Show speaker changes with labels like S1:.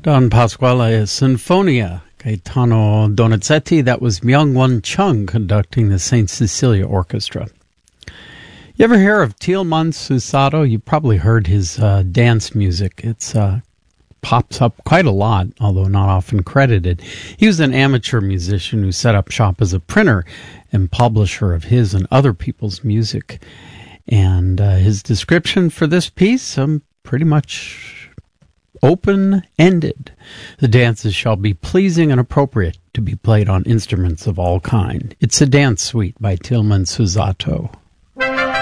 S1: Don Pasquale Sinfonia, Gaetano Donizetti. That was Myung-Won Chung conducting the St. Cecilia Orchestra. You ever hear of Tilman Susato? You probably heard his dance music. It's pops up quite a lot, although not often credited. He was an amateur musician who set up shop as a printer and publisher of his and other people's music. And his description for this piece, pretty much open-ended. The dances shall be pleasing and appropriate to be played on instruments of all kind. It's a dance suite by Tilman Susato.